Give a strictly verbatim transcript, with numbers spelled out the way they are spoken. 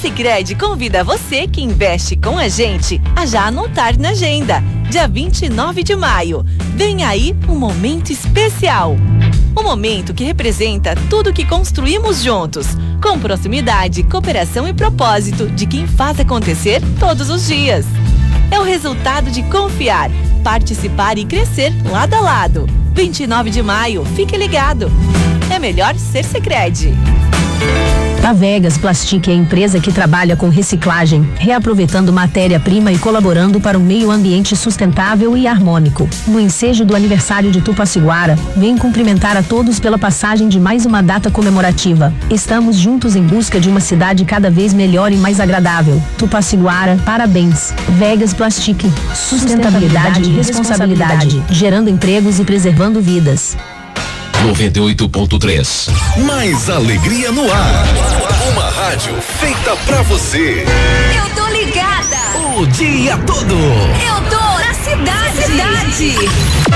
Sicredi convida você que investe com a gente a já anotar na agenda. Dia vinte e nove de maio. Vem aí um momento especial. Um momento que representa tudo que construímos juntos, com proximidade, cooperação e propósito de quem faz acontecer todos os dias. É o resultado de confiar, participar e crescer lado a lado. vinte e nove de maio, fique ligado. É melhor ser Sicredi. A Vegas Plastic é a empresa que trabalha com reciclagem, reaproveitando matéria-prima e colaborando para um meio ambiente sustentável e harmônico. No ensejo do aniversário de Tupaciguara, vem cumprimentar a todos pela passagem de mais uma data comemorativa. Estamos juntos em busca de uma cidade cada vez melhor e mais agradável. Tupaciguara, parabéns. Vegas Plastic, sustentabilidade e responsabilidade, gerando empregos e preservando vidas. noventa e oito ponto três. Mais alegria no ar. Uma rádio feita pra você. Eu tô ligada. O dia todo. Eu tô